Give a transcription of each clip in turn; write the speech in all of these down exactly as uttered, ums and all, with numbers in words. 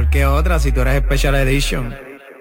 que otra si tú eres Special Edition.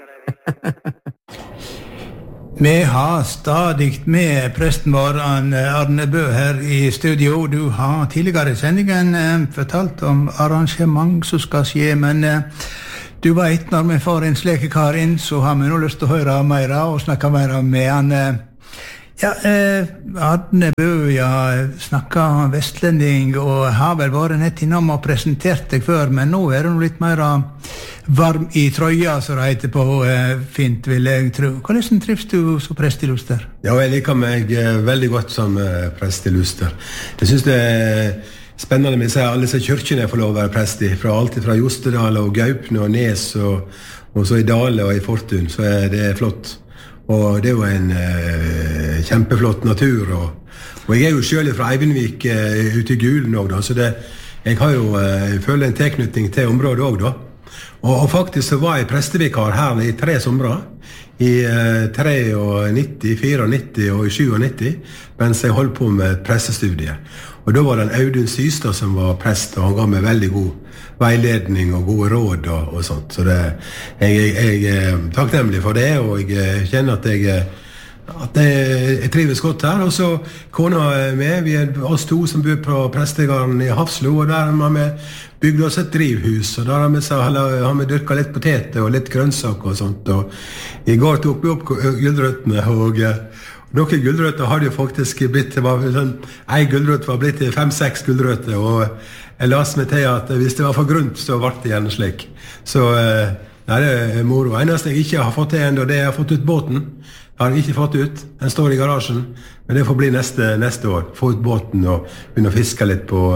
Vi har stadig med presten vår Arne Bø her i studio. Du har tidligere i sendingen eh, fortalt om arrangement som skal skje, men eh, du vet, når vi får en slekekar inn, så har vi nå lyst til å høre mer og snakke mer med han. Eh, ja, eh, Arne Bø, ja, snakker vestlending og har vel vært nett innom og presentert deg før, men nå er det nå litt mer varm i trøya, så det heter på eh, fint, vil jeg tro. Hvordan trives du som prest i Luster? Ja, jeg liker meg eh, veldig godt som eh, prest i Luster. Jeg synes det er spennende med seg alle disse kyrkene jeg får lov å være prest i, fra alt fra Jostedal og Gaupne og Nes, og, og så i Dale og i Fortun, så er det flott. Og det er jo en eh, kjempeflott natur, og, og jeg er jo selv fra Eivinnvik eh, ute i Gulen også, da, så det, jeg har jo, eh, jeg føler en tilknytning til området også da. Og, og faktisk så var jeg prestevikar her i tre somre, i eh, nittitre, nittiofire og nittisju, mens jeg holdt på med prestestudiet. Og da var det en Audun Systad som var prest, og han ga meg veldig god veiledning og gode råd og, og sånt. Så det, jeg, jeg, jeg er takknemlig for det, og jeg kjenner at jeg, at jeg, jeg trives godt her. Og så kona er med, vi er oss to som bor på prestegården i Hafslo, og der har vi bygd oss et drivhus, og der har vi, så, har vi dyrket litt poteter og litt grønnsaker og sånt. Og i går tok vi opp gulrøttene, og noen gulrøtter hadde jo faktisk blitt, det var sånn, en gulrøtt var blitt til fem-seks gulrøtter, og jeg las meg til at hvis det var for grunt, så ble det gjerne slik. Så nei, det er moro. Eneste jeg ikke har fått til enda, det er jeg har fått ut båten. Jeg har ikke fått ut, den står i garasjen, men det får bli neste, neste år. Få ut båten og begynne å fiske litt på,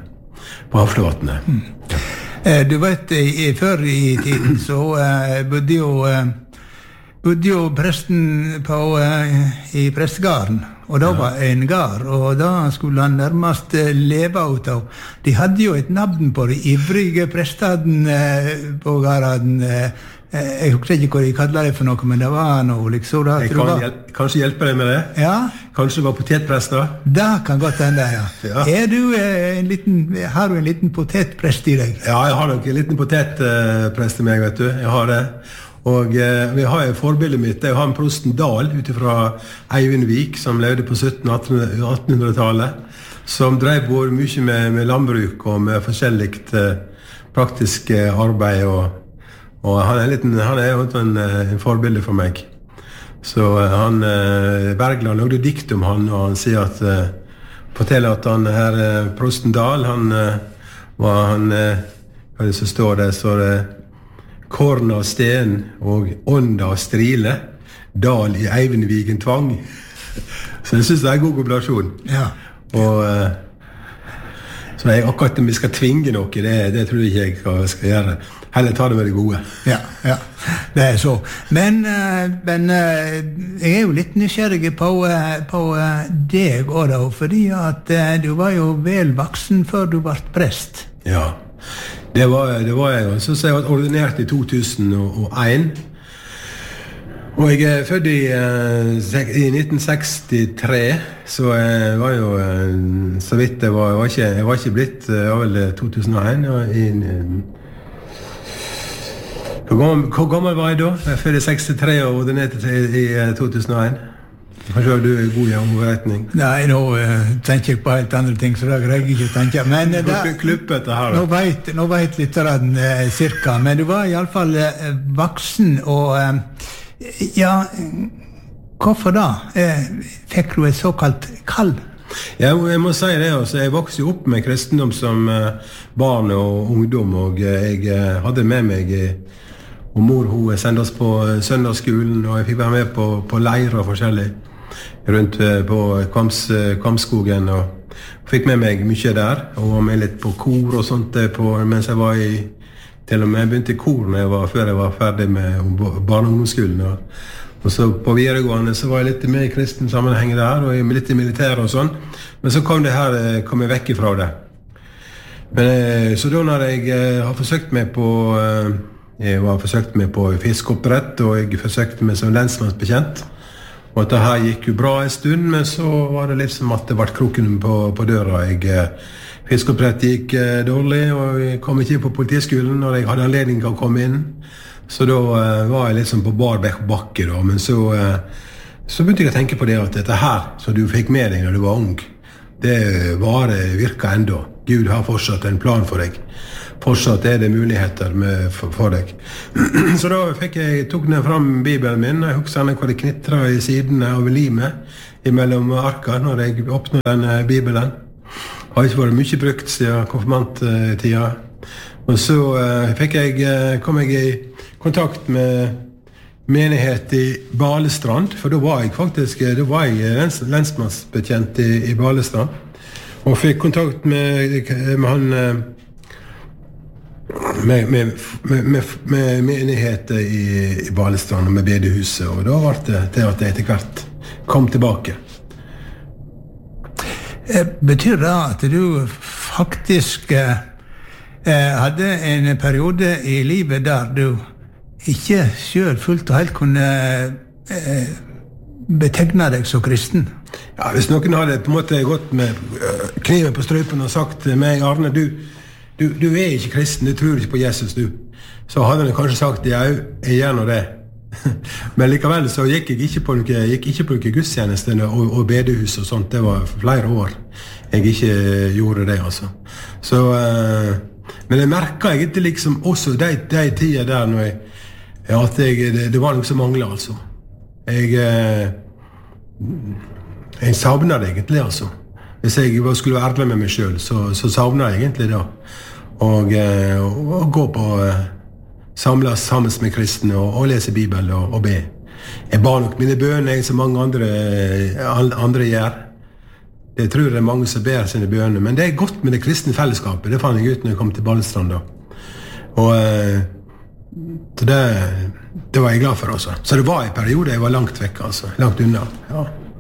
på Haflevatnet. Mm. Ja. Du vet, i, før i tiden så uh, bodde jo... Uh, bodde jo presten på, uh, i prestegarden, og da var en gard, og da skulle han nærmest uh, leve ut av. De hadde jo et navn på de ivrige prestaden uh, på garden. Uh, jeg husker ikke hva de kallet det for noe, men det var noe liksom. Da, jeg kan var... hjel kanskje hjelpe deg med det? Ja. Kanskje det var potetprester? Det kan godt hende, ja. Ja. Er du, uh, en liten, har du en liten potetprest i deg? Ja, jeg har nok en liten potetprest i meg, vet du. Jeg har det. Og eh, vi har jo forbildet mitt, det er jo han prosten Dahl utifra Eivinnvik, som levde på sytten-attenhundretallet, som drev både mye med, med landbruk og med forskjelligt eh, praktisk eh, arbeid, og, og han er, liten, han er jo en, en forbilde for meg. Så eh, han, eh, Bergland lagde dikt om han, og han sier at, eh, forteller at han her, eh, prosten Dahl, han eh, var han, eh, hva det så står det, så det, Korn av sten og ånd av strile, dal i Eivinnviken tvang. Så jeg synes det er en god kombinasjon. Ja. Og så jeg, akkurat om vi skal tvinge noe, det, det tror jeg ikke jeg skal, skal gjøre. Heller ta det med det gode. Ja, ja, det er så. Men, men jeg er jo litt nysgjerrig på, på deg også da, fordi at du var jo vel voksen før du ble prest. Ja. Det var, det var jeg, så jeg var ordinert i to tusen og en, og jeg er født i, i nitten sekstitre, så jeg var jo så vidt, jeg var, jeg var, ikke, jeg var ikke blitt, jeg var vel to tusen og en, og i, hvor, gammel, hvor gammel var jeg da? Jeg er født i sekstitre og ordinert i, i to tusen og en. Kanskje du er god i omretning? Nei, nå uh, tenker jeg på helt andre ting, så da greier jeg ikke å tenke. Men uh, da, her, nå vet, nå vet litt av den uh, cirka, men du var i alle fall uh, voksen, og uh, ja, hvorfor da? Uh, fikk du et såkalt kall? Ja, jeg må si det, altså, jeg vokste jo opp med kristendom som uh, barn og ungdom, og uh, jeg uh, hadde med meg uh, og mor hun sendte oss på søndagsskolen, og jeg fikk være med på, på leir og forskjellig rundt på Kvams, Kvamskogen, og fikk med meg mye der, og var med litt på kor og sånt på, mens jeg var i, til og med jeg begynte i kor når jeg var, før jeg var ferdig med barne- og ungdomsskolen, og, og så på videregående så var jeg litt med i kristen sammenheng der, og litt i militæret og sånn, men så kom det her, kom jeg vekk ifra det. Men så da når jeg har forsøkt meg på Jeg var forsøkt meg på fiskeoppdrett, og jeg forsøkte meg som lensmannsbekjent. Og dette her gikk jo bra en stund, men så var det litt som at det ble kroken på, på døra. Jeg, Fiskopprett gikk eh, dårlig, og jeg kom ikke inn på politiskolen når jeg hadde anledning til å komme inn. Så da eh, var jeg liksom på bar bakke da, men så, eh, så begynte jeg å tenke på det at dette her, som du fikk med deg når du var ung, det var, virker enda. Gud har fortsatt en plan for deg. Fortsatt er det muligheter med, for, for deg. Så da fikk jeg, tok jeg fram Bibelen min, jeg husker henne hva det knitret i sidene av limet imellom arka når jeg åpnet denne Bibelen. Det har ikke vært mye brukt siden konfirmanttida. Og så uh, fikk jeg, uh, kom jeg i kontakt med menighet i Balestrand, for da var jeg faktisk da var jeg lens, lensmannsbetjent i, i Balestrand, og fikk kontakt med, med han med, med, med, med, med menigheter i, i Balestrand og med bedehuset, og da var det til at jeg etter hvert kom tilbake. Betyr det at du faktisk eh, hadde en periode i livet der du ikke selv fullt og helt kunne eh, betegne deg som kristen? Ja, hvis noen hadde på en måte gått med kniven på strøpen og sagt til meg, Arne, du, du, du er ikke kristen, du tror ikke på Jesus, du. Så hadde han kanskje sagt, ja, jeg gjør nå det. Men likevel så gikk jeg ikke på noe, gikk ikke på noe gudstjeneste og, og bedehus og sånt. Det var flere år jeg ikke gjorde det, altså. Så, eh, men jeg merket egentlig liksom også de, de tider der når jeg Ja, at jeg, det, det var noe som manglet, altså. Jeg, eh, jeg savnet det egentlig, altså. Hvis jeg skulle være ærlig med meg selv, så, så savnet jeg egentlig det. Og, eh, og gå på, eh, samles sammen med kristne og, og lese Bibelen og, og be. Jeg ba nok mine bønner, som mange andre, andre gjør. Jeg tror det er mange som ber sine bønner, men det er godt med det kristne fellesskapet. Det fant jeg ut når jeg kom til Balestrand da. Og eh, Så det, det var jeg glad for også. Så det var en periode jeg var langt vekk, altså. Langt unna. Ja.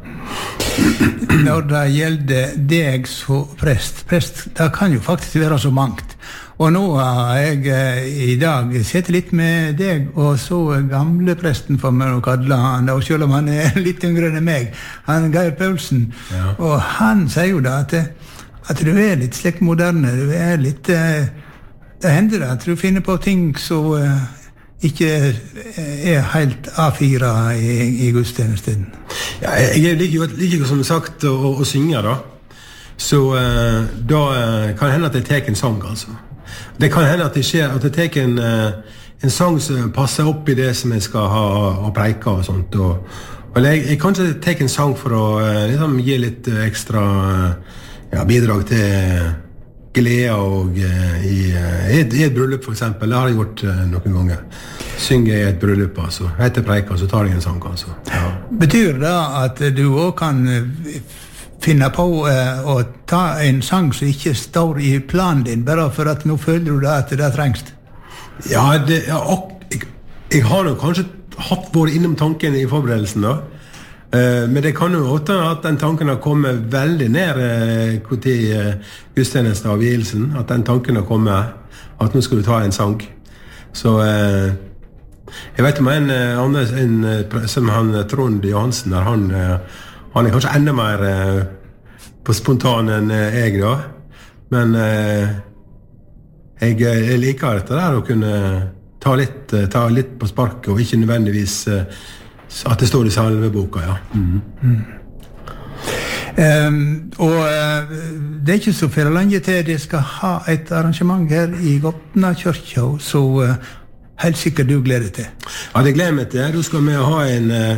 Når det gjelder deg som prest, prest, det kan jo faktisk være så mangt. Og nå har jeg eh, i dag sett litt med deg, og så gamle presten for meg å kalle han, og selv om han er litt yngre enn meg, han Geir Paulsen. Ja. Og han sier jo da at, at du er litt slik moderne, du er litt... Eh, Det hender det at du finner på ting som uh, ikke er helt A fire i, i gudstjenesten. Ja, jeg liker like som sagt å, å synge da. Så uh, da uh, kan det hende at jeg tar en sang, altså. Det kan hende at det skjer at jeg tar en, uh, en sang som passer opp i det som jeg skal ha og preike og sånt. Og, og jeg, jeg kanskje tar en sang for å uh, liksom, gi litt uh, ekstra uh, ja, bidrag til glede og uh, i, uh, i, et, i et bryllup for eksempel. Det har jeg gjort uh, noen ganger. Synger i et bryllup, altså. Etter preika, så tar jeg en sang, altså. Ja. Betyr det at du også kan finne på uh, å ta en sang som ikke står i planen din, bare for at nå føler du det at det trengs? Ja, det, ja og, jeg, jeg har nok kanskje hatt vært innom tanken i forberedelsen da. Men det kan jo også at den tanken har kommet veldig ned til gudstjenesten av vielsen, at den tanken har kommet, at nå skal du ta en sang. Så jeg vet om en, en, en som han Trond Johansen, han, han er kanskje enda mer på spontan enn jeg da, men jeg, jeg liker dette der å kunne ta litt, ta litt på sparket, og ikke nødvendigvis at det står i salveboka, ja. Mm. Mm. Um, og uh, det er ikke så for lenge til de skal ha et arrangement her i Gotna kyrkja, så uh, helt sikkert du gleder til. Ja, det gleder meg til. Da skal vi ha en uh,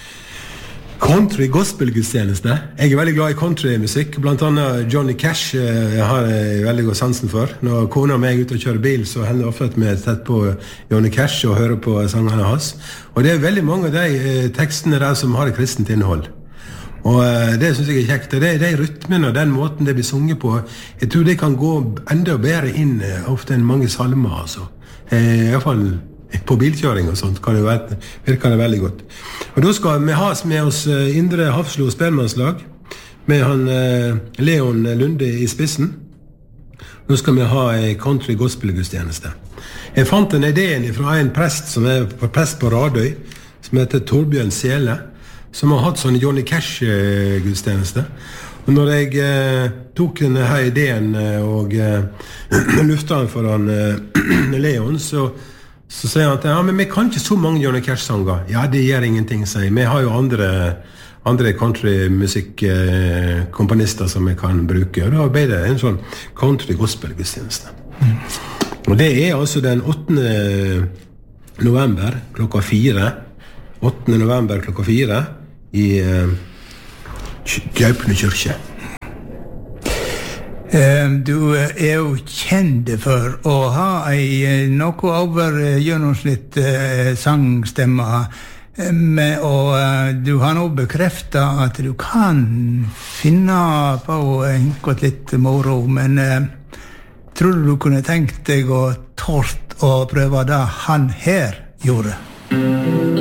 country gospel-gudstjeneste. Jeg er veldig glad i countrymusikk, blant annet Johnny Cash uh, jeg har jeg veldig god sansen for. Når kona og meg er ute og kjører bil, så hender det ofte at vi sett på Johnny Cash og hører på sangene hans. Og det er veldig mange av de uh, tekstene der som har et kristent innhold. Og uh, det synes jeg er kjekt. Det er de rytmene og den måten det blir sunget på. Jeg tror det kan gå enda bedre inn uh, ofte enn mange salmer, altså. Uh, I hvert fall på bilkjøring og sånt kan det være, virker det veldig godt. Og da skal vi ha med oss uh, Indre Hafslo spelmannslag med han uh, Leon Lunde i spissen. Nå skal vi ha en country gospel-gudstjeneste. Jeg fant en ideen fra en prest som er prest på Radøy, som heter Torbjørn Sele, som har hatt sånn Johnny Cash-gudstjeneste. Og når jeg eh, tok denne her ideen eh, og eh, lufta den foran eh, Leon, så, så sier han at ja, men vi kan ikke så mange Johnny Cash-sanger. Ja, det gjør ingenting, sier jeg. Vi har jo andre, andre countrymusikkomponister som vi kan bruke. Og da ble det en sånn country-gospel-gudstjeneste. Mm. Og det er altså den åttende november klokka fire. åttende november klokka fire i uh, Gaupne kyrkje. Du er jo kjent for å ha ei noe over gjennomsnitt sangstemme, og du har nå bekreftet at du kan finne på enkelt litt moro, men tror du du kunne tenkt deg å tort å prøve det han her gjorde?